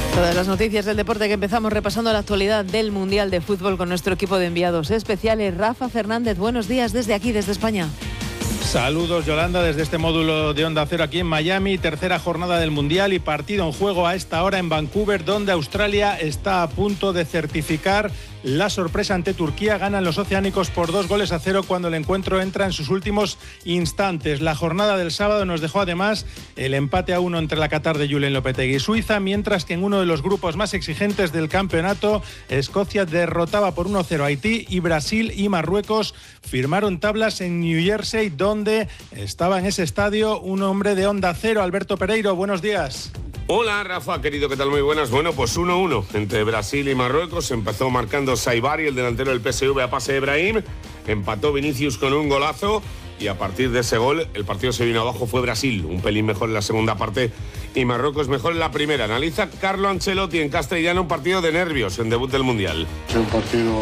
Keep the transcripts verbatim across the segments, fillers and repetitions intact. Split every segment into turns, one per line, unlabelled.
Todas las noticias del deporte que empezamos repasando la actualidad del Mundial de Fútbol con nuestro equipo de enviados especiales. Rafa Fernández, buenos días desde aquí, desde España.
Saludos, Yolanda, desde este módulo de Onda Cero aquí en Miami. Tercera jornada del Mundial y partido en juego a esta hora en Vancouver, donde Australia está a punto de certificar la sorpresa ante Turquía. Ganan los oceánicos por dos goles a cero cuando el encuentro entra en sus últimos instantes. La jornada del sábado nos dejó además el empate a uno entre la Qatar de Julen Lopetegui y Suiza, mientras que en uno de los grupos más exigentes del campeonato, Escocia derrotaba por uno a cero a Haití y Brasil y Marruecos firmaron tablas en New Jersey, donde estaba en ese estadio un hombre de Onda Cero, Alberto Pereiro. Buenos días.
Hola Rafa, querido, ¿qué tal? Muy buenas. Bueno, pues uno uno entre Brasil y Marruecos. Empezó marcando Saibari, el delantero del P S V, a pase de Brahim. Empató Vinicius con un golazo y a partir de ese gol el partido se vino abajo. Fue Brasil un pelín mejor en la segunda parte y Marruecos mejor en la primera. Analiza Carlo Ancelotti en castellano un partido de nervios en debut del Mundial.
Es un partido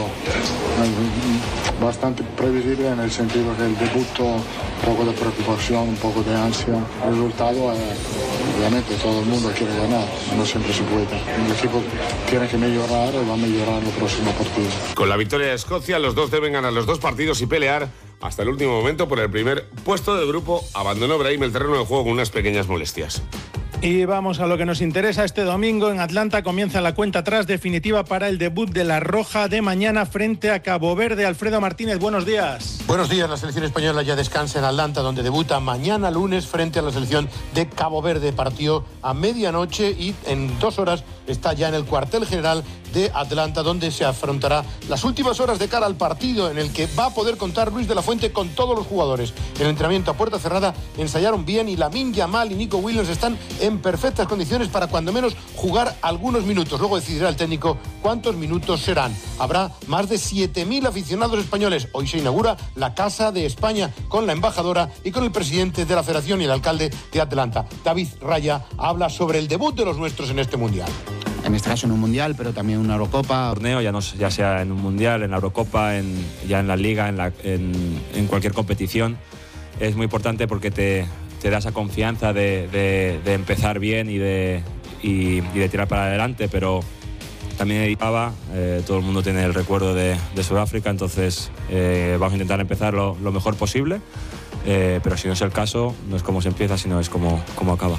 bastante previsible en el sentido que el debut, un poco de preocupación, un poco de ansia. El resultado, eh, obviamente todo el mundo quiere ganar, no siempre se puede. El equipo tiene que mejorar y va a mejorar los próximos partidos.
Con la victoria de Escocia, los dos deben ganar los dos partidos y pelear hasta el último momento por el primer puesto del grupo. Abandonó Brahim el terreno de juego con unas pequeñas molestias.
Y vamos a lo que nos interesa. Este domingo en Atlanta comienza la cuenta atrás definitiva para el debut de la Roja de mañana frente a Cabo Verde. Alfredo Martínez, buenos días.
Buenos días. La selección española ya descansa en Atlanta, donde debuta mañana lunes frente a la selección de Cabo Verde. Partió a medianoche y en dos horas está ya en el cuartel general de Atlanta, donde se afrontará las últimas horas de cara al partido, en el que va a poder contar Luis de la Fuente con todos los jugadores. El entrenamiento a puerta cerrada ensayaron bien y Lamine Yamal y Nico Williams están en perfectas condiciones para cuando menos jugar algunos minutos. Luego decidirá el técnico cuántos minutos serán. Habrá más de siete mil aficionados españoles. Hoy se inaugura la Casa de España con la embajadora y con el presidente de la Federación y el alcalde de Atlanta. David Raya habla sobre el debut de los nuestros en este Mundial.
En este caso en un Mundial, pero también una Eurocopa.
Torneo, ya, no, ya sea en un Mundial, en la Eurocopa, en, ya en la Liga, en, la, en, en cualquier competición, es muy importante porque te, te da esa confianza de, de, de empezar bien y de, y, y de tirar para adelante, pero también editaba, eh, todo el mundo tiene el recuerdo de, de Sudáfrica, entonces eh, vamos a intentar empezar lo, lo mejor posible, eh, pero si no es el caso, no es cómo se empieza, sino es cómo, cómo acaba.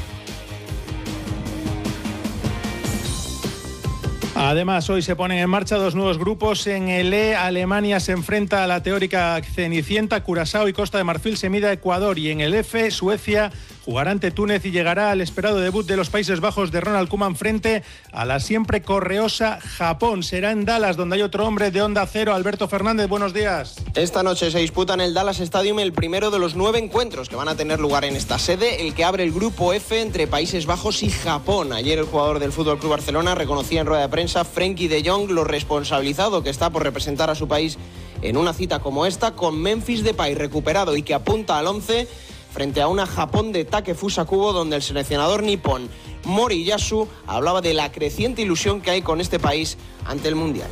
Además, hoy se ponen en marcha dos nuevos grupos. En el E, Alemania se enfrenta a la teórica Cenicienta, Curazao y Costa de Marfil se mide a Ecuador. Y en el F, Suecia jugará ante Túnez y llegará al esperado debut de los Países Bajos de Ronald Koeman frente a la siempre correosa Japón. Será en Dallas, donde hay otro hombre de Onda Cero, Alberto Fernández. Buenos días.
Esta noche se disputa en el Dallas Stadium el primero de los nueve encuentros que van a tener lugar en esta sede, el que abre el grupo F entre Países Bajos y Japón. Ayer el jugador del F C Barcelona reconocía en rueda de prensa Frenkie de Jong lo responsabilizado que está por representar a su país en una cita como esta, con Memphis Depay recuperado y que apunta al once frente a una Japón de Takefusa Kubo, donde el seleccionador nipón Mori Yasu hablaba de la creciente ilusión que hay con este país ante el Mundial.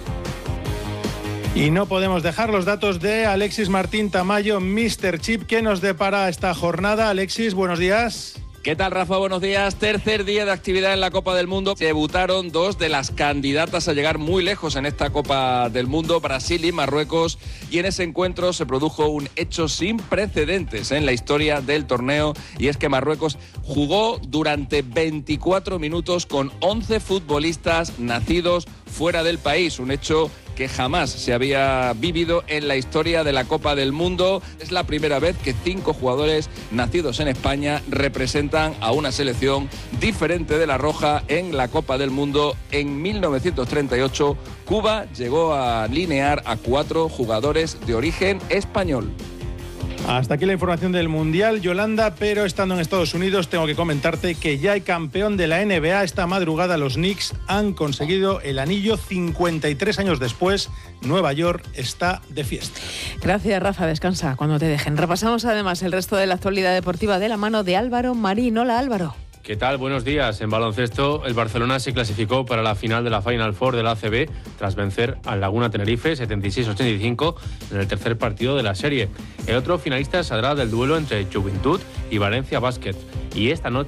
Y no podemos dejar los datos de Alexis Martín Tamayo, míster Chip. ¿Qué nos depara esta jornada? Alexis, buenos días.
¿Qué tal, Rafa? Buenos días. Tercer día de actividad en la Copa del Mundo. Debutaron dos de las candidatas a llegar muy lejos en esta Copa del Mundo, Brasil y Marruecos, y en ese encuentro se produjo un hecho sin precedentes en la historia del torneo, y es que Marruecos jugó durante veinticuatro minutos con once futbolistas nacidos fuera del país, un hecho que jamás se había vivido en la historia de la Copa del Mundo. Es la primera vez que cinco jugadores nacidos en España representan a una selección diferente de la roja en la Copa del Mundo. En mil novecientos treinta y ocho, Cuba llegó a alinear a cuatro jugadores de origen español.
Hasta aquí la información del Mundial, Yolanda, pero estando en Estados Unidos tengo que comentarte que ya hay campeón de la N B A. Esta madrugada los Knicks han conseguido el anillo cincuenta y tres años después. Nueva York está de fiesta.
Gracias, Rafa. Descansa cuando te dejen. Repasamos además el resto de la actualidad deportiva de la mano de Álvaro Marín. Hola, Álvaro.
¿Qué tal? Buenos días. En baloncesto, el Barcelona se clasificó para la final de la Final Four de la A C B tras vencer al Laguna Tenerife setenta y seis a ochenta y cinco en el tercer partido de la serie. El otro finalista saldrá del duelo entre Juventud y Valencia Basket. Y esta noche